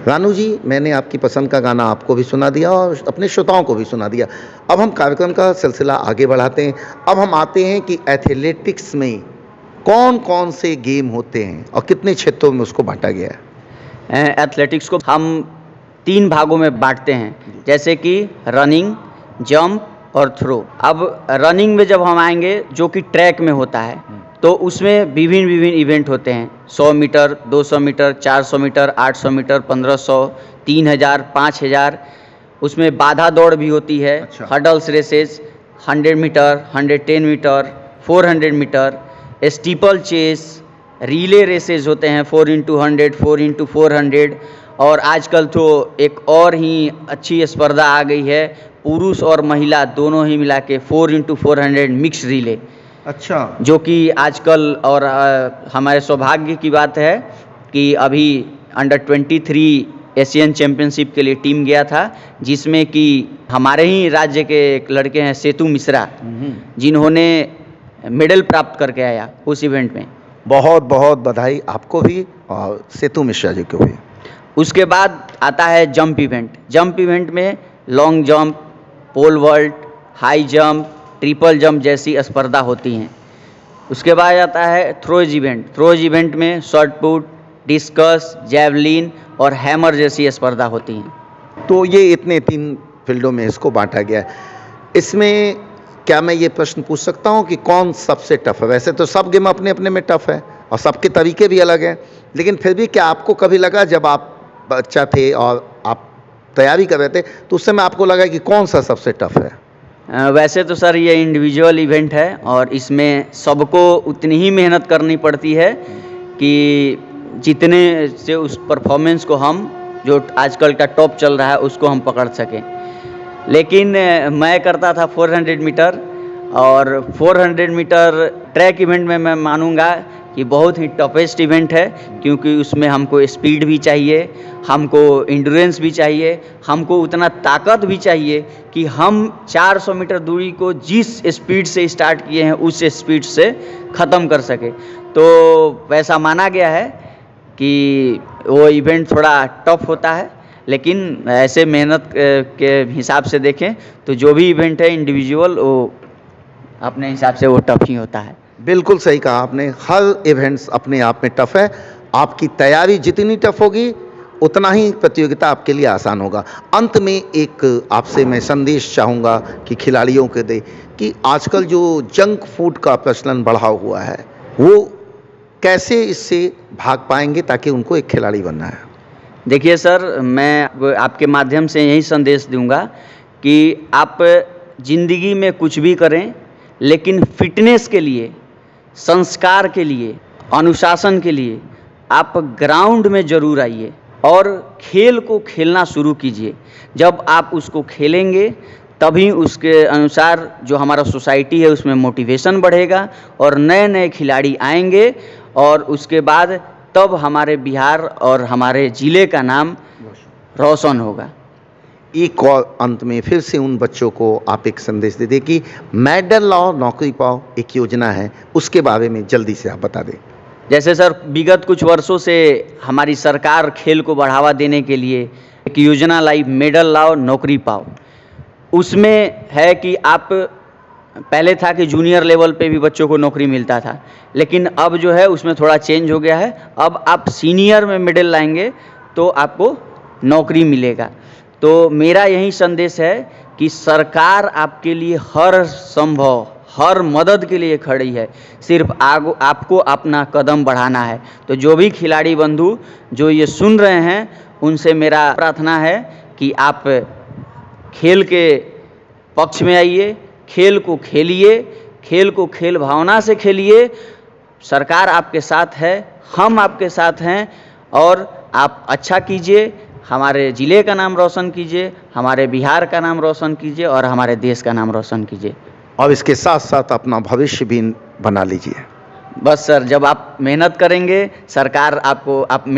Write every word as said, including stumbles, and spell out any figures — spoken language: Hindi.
रानू जी, मैंने आपकी पसंद का गाना आपको भी सुना दिया और अपने श्रोताओं को भी सुना दिया। अब हम कार्यक्रम का सिलसिला आगे बढ़ाते हैं। अब हम आते हैं कि एथलेटिक्स में कौन कौन से गेम होते हैं और कितने क्षेत्रों में उसको बांटा गया है? एथलेटिक्स को हम तीन भागों में बांटते हैं, जैसे कि रनिंग, जंप और थ्रो। अब रनिंग में जब हम आएंगे, जो कि ट्रैक में होता है, तो उसमें विभिन्न विभिन्न इवेंट होते हैं। सौ मीटर, दो सौ मीटर, चार सौ मीटर, आठ सौ मीटर, पंद्रह सौ, तीन हज़ार, पाँच हज़ार। उसमें बाधा दौड़ भी होती है। अच्छा। Hurdles races, hundred metre, hundred ten metre, four hundred metre, steeple chess, relay races होते हैं, four into hundred, four into four hundred. और आजकल तो एक और ही अच्छी स्पर्धा आ गई है, पुरुष और महिला दोनों ही मिला के four into four hundred mix relay. अच्छा। जो कि आजकल, और आ, हमारे सौभाग्य की बात है कि अभी under twenty three Asian championship के लिए टीम गया था, जिसमें कि हमारे ही राज्य के एक लड़के हैं सेतु मिश्रा, जिन्होंने मेडल प्राप्त करके आया उस इवेंट में। बहुत बहुत बधाई आपको भी और सेतु मिश्रा जी को भी। उसके बाद आता है जंप इवेंट। जंप इवेंट में long jump, pole vault, high jump, triple jump जैसी स्पर्धा होती हैं। उसके बाद आता है थ्रोज इवेंट। थ्रोज इवेंट में शॉट पुट, डिस्कस, जैवलिन और हैमर जैसी स्पर्धा होती हैं। तो ये इतने तीन फील्डों में इसको बांटा गया है। इसमें क्या मैं ये प्रश्न पूछ सकता हूँ कि कौन सबसे टफ है? वैसे तो सब गेम अपने अपने में टफ है और सबके तरीके भी अलग हैं, लेकिन फिर भी क्या आपको कभी लगा जब आप बच्चा थे और आप तैयारी कर रहे थे, तो उस समय आपको लगा कि कौन सा सबसे टफ है? अ, वैसे तो सर ये इंडिविजुअल इवेंट है और इसमें सबको उतनी ही मेहनत करनी पड़ती है कि जितने से उस परफॉर्मेंस को हम, जो आजकल का टॉप चल रहा है, उसको हम पकड़ सकें। लेकिन अ, मैं करता था फोर हंड्रेड मीटर, और four hundred metre track event में मैं मानूंगा कि बहुत ही टफेस्ट इवेंट है, क्योंकि उसमें हमको स्पीड भी चाहिए, हमको इंड्योरेंस भी चाहिए, हमको उतना ताकत भी चाहिए कि हम चार सौ मीटर दूरी को जिस स्पीड से स्टार्ट किए हैं उस स्पीड से ख़त्म कर सके। तो वैसा माना गया है कि वो इवेंट थोड़ा टफ होता है, लेकिन ऐसे मेहनत के हिसाब से देखें तो जो भी इवेंट है इंडिविजुअल, वो अपने हिसाब से वो टफ ही होता है। बिल्कुल सही कहा आपने, हर इवेंट्स अपने आप में टफ है। आपकी तैयारी जितनी टफ होगी उतना ही प्रतियोगिता आपके लिए आसान होगा। अंत में एक आपसे मैं संदेश चाहूँगा कि खिलाड़ियों के दे कि आजकल जो जंक फूड का प्रचलन बढ़ा हुआ है, वो कैसे इससे भाग पाएंगे ताकि उनको एक खिलाड़ी बनना है? देखिए सर, मैं आपके माध्यम से यही संदेश दूंगा कि आप जिंदगी में कुछ भी करें, लेकिन फिटनेस के लिए, संस्कार के लिए, अनुशासन के लिए आप ग्राउंड में ज़रूर आइए और खेल को खेलना शुरू कीजिए। जब आप उसको खेलेंगे तभी उसके अनुसार जो हमारा सोसाइटी है उसमें मोटिवेशन बढ़ेगा और नए नए खिलाड़ी आएंगे, और उसके बाद तब हमारे बिहार और हमारे ज़िले का नाम रोशन होगा। एक और अंत में फिर से उन बच्चों को आप एक संदेश दे दें कि मेडल लाओ नौकरी पाओ एक योजना है, उसके बारे में जल्दी से आप बता दें। जैसे सर, विगत कुछ वर्षों से हमारी सरकार खेल को बढ़ावा देने के लिए एक योजना लाई, मेडल लाओ नौकरी पाओ। उसमें है कि आप, पहले था कि जूनियर लेवल पे भी बच्चों को नौकरी मिलता था, लेकिन अब जो है उसमें थोड़ा चेंज हो गया है। अब आप सीनियर में मेडल लाएंगे तो आपको नौकरी मिलेगा। तो मेरा यही संदेश है कि सरकार आपके लिए हर संभव, हर मदद के लिए खड़ी है, सिर्फ आगो आपको अपना कदम बढ़ाना है। तो जो भी खिलाड़ी बंधु जो ये सुन रहे हैं, उनसे मेरा प्रार्थना है कि आप खेल के पक्ष में आइए, खेल को खेलिए, खेल को खेल भावना से खेलिए। सरकार आपके साथ है, हम आपके साथ हैं, और आप अच्छा कीजिए, हमारे ज़िले का नाम रोशन कीजिए, हमारे बिहार का नाम रोशन कीजिए और हमारे देश का नाम रोशन कीजिए। और इसके साथ साथ अपना भविष्य भी बना लीजिए। बस सर, जब आप मेहनत करेंगे, सरकार आपको आप